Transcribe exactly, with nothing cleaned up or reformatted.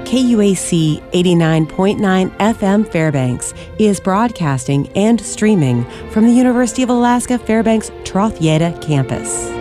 K U A C eighty-nine point nine F M Fairbanks is broadcasting and streaming from the University of Alaska Fairbanks Troth Yeta campus.